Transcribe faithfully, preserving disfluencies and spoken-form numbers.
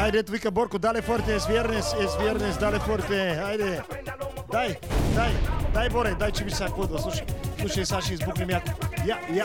Хайде, ето вика Борко, дале форте, es viernes, es viernes, дале форте, хайде. Дай, дай, дай, Боре, дай, че ми сега какво да слушай. Слушай, сега ще избухнем яко. Я, я,